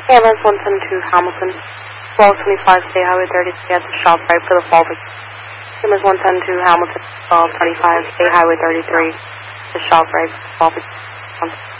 Ambulance 172 Hamilton, 1225 State Highway 33 at the shop right for the fall victim. Ambulance 172 Hamilton, 1225 State Highway 33, the shop right for the fall victim.